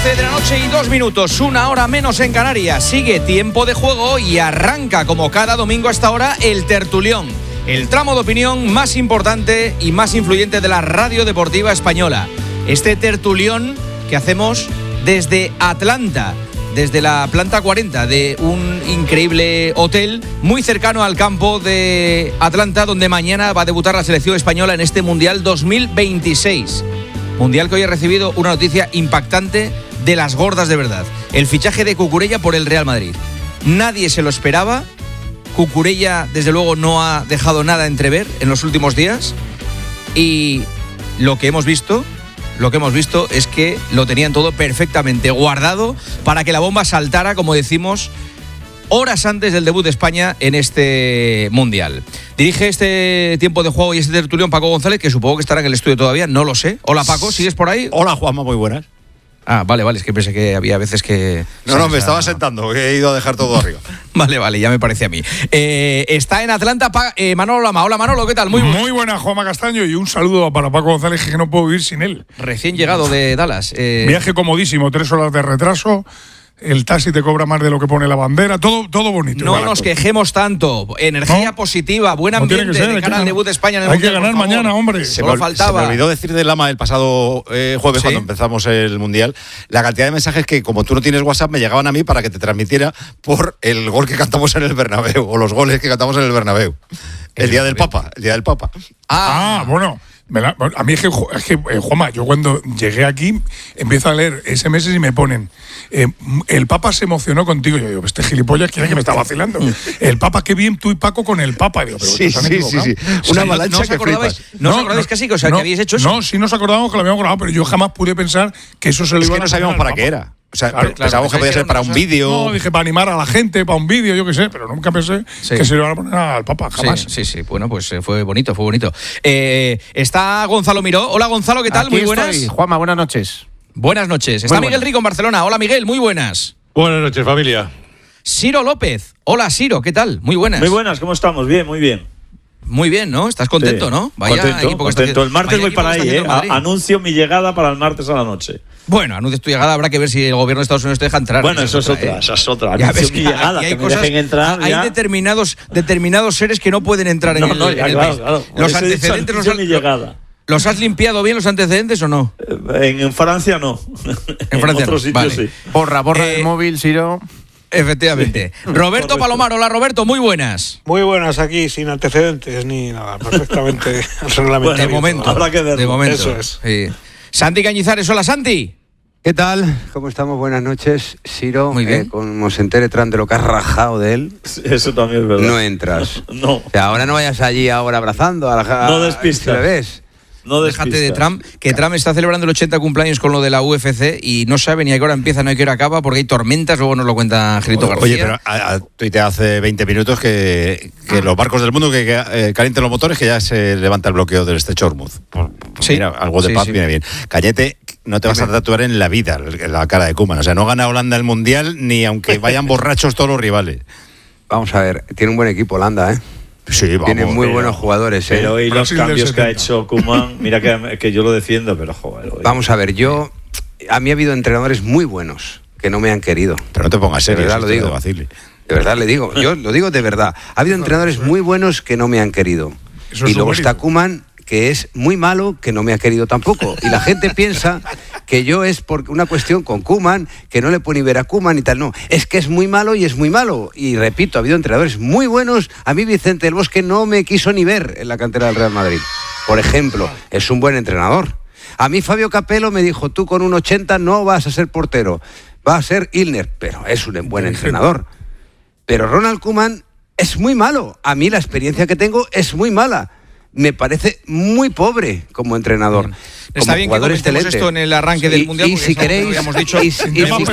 12 de la noche y 2 minutos, una hora menos en Canarias. Sigue Tiempo de Juego y arranca, como cada domingo a esta hora, el Tertulión, el tramo de opinión más importante y más influyente de la radio deportiva española. Este Tertulión que hacemos desde Atlanta, desde la planta 40 de un increíble hotel muy cercano al campo de Atlanta, donde mañana va a debutar la selección española en este Mundial 2026. Mundial que hoy ha recibido una noticia impactante de las gordas de verdad. El fichaje de Cucurella por el Real Madrid. Nadie se lo esperaba. Cucurella, desde luego, no ha dejado nada entrever en los últimos días. Y lo que hemos visto es que lo tenían todo perfectamente guardado para que la bomba saltara, como decimos, horas antes del debut de España en este Mundial. Dirige este Tiempo de Juego y este Tertulión Paco González, que supongo que estará en el estudio todavía, no lo sé. Hola Paco, ¿sigues por ahí? Hola Juanma, muy buenas. Ah, vale, es que pensé que había veces que... No, me estaba sentando, he ido a dejar todo arriba. Vale, ya me parece a mí. Está en Atlanta Manolo Lama. Hola Manolo, ¿qué tal? Muy buena, Juanma Castaño, y un saludo para Paco González, que no puedo vivir sin él. Recién llegado de Dallas. Viaje comodísimo, 3 horas de retraso. El taxi te cobra más de lo que pone la bandera, todo bonito. No nos quejemos tanto. Energía positiva, buen ambiente de cara al debut de España en el Mundial. Hay que ganar mañana, hombre. Solo faltaba. Se me olvidó decir de Lama el pasado jueves, cuando empezamos el Mundial, la cantidad de mensajes que, como tú no tienes WhatsApp, me llegaban a mí para que te transmitiera por el gol que cantamos en el Bernabéu, o los goles que cantamos en el Bernabéu. El día del Papa. Bueno. A mí es que Juanma, yo cuando llegué aquí empiezo a leer SMS y me ponen el Papa se emocionó contigo. Yo digo, este gilipollas, ¿quién es que me está vacilando? El Papa, qué bien tú y Paco con el Papa. Digo, pero sí. Una avalancha que flipas. ¿No os acordáis casi que habéis hecho eso? No, sí nos acordábamos que lo habíamos grabado, pero yo jamás pude pensar que eso se lo iban a... Es que no sabíamos para qué era. O sea, claro, pensábamos que podía ser para un vídeo. No, dije para animar a la gente, para un vídeo, yo qué sé, pero nunca pensé que se lo iban a poner al Papa, jamás. Sí. Bueno, pues fue bonito. Está Gonzalo Miró. Hola Gonzalo, ¿qué tal? Aquí muy buenas. Estoy. Juanma, buenas noches. Buenas noches. Está Miguel Rico en Barcelona. Hola Miguel, muy buenas. Buenas noches, familia. Ciro López. Hola Ciro, ¿qué tal? Muy buenas. Muy buenas, ¿cómo estamos? Bien, muy bien. Muy bien, ¿no? ¿Estás contento, no? Contento. El martes voy para ahí, anuncio mi llegada para el martes a la noche. Bueno, anuncias tu llegada, habrá que ver si el gobierno de Estados Unidos te deja entrar. Bueno, esa es otra. Anuncio mi llegada, que me dejen entrar. Hay determinados seres que no pueden entrar en el país. Claro. Los antecedentes mi llegada. ¿Los has limpiado bien los antecedentes o no? En Francia no. En Francia otros sitios sí. Borra el móvil, Ciro. Efectivamente. Sí. Roberto Palomar, hola Roberto, muy buenas. Muy buenas, aquí sin antecedentes ni nada, perfectamente reglamentado. De momento. Habrá que verlo. De momento. Eso es. Sí. Santi Cañizares, hola Santi. ¿Qué tal? ¿Cómo estamos? Buenas noches, Ciro. Muy bien. Como se entere Trump de lo que has rajado de él, eso también es verdad. No entras. No. O sea, ahora no vayas allí ahora abrazando a la... No despistas. ¿Ves? No déjate de Trump, que Trump está celebrando el 80 cumpleaños con lo de la UFC y no sabe ni a qué hora empieza ni a qué hora acaba porque hay tormentas, luego nos lo cuenta Angelito García. Oye, pero tuite hace 20 minutos que los barcos del mundo que calienten los motores, que ya se levanta el bloqueo del estrecho Hormuz. Mira, algo de paz viene bien. Cañete, no te vas a tatuar en la vida la cara de Koeman. O sea, no gana Holanda el Mundial ni aunque vayan borrachos todos los rivales. Vamos a ver, tiene un buen equipo Holanda, ¿eh? Sí, vamos, tiene muy buenos jugadores, ¿eh? Pero y los cambios que ha hecho Koeman, mira que yo lo defiendo, pero joder. Vamos a ver, a mí ha habido entrenadores muy buenos que no me han querido. Pero no te pongas serio, de verdad lo digo. De verdad le digo, yo lo digo de verdad. Ha habido entrenadores muy buenos que no me han querido. Y luego está Koeman, que es muy malo, que no me ha querido tampoco. Y la gente piensa que yo es por una cuestión con Koeman, que no le puedo ni ver a Koeman y tal. No, es que es muy malo y es muy malo. Y repito, ha habido entrenadores muy buenos. A mí Vicente del Bosque no me quiso ni ver en la cantera del Real Madrid. Por ejemplo, es un buen entrenador. A mí Fabio Capello me dijo, tú con un 80 no vas a ser portero, vas a ser Ilner. Pero es un buen entrenador. Pero Ronald Koeman es muy malo. A mí la experiencia que tengo es muy mala. Me parece muy pobre como entrenador. Está bien que comentemos esto en el arranque del Mundial. Y si queréis,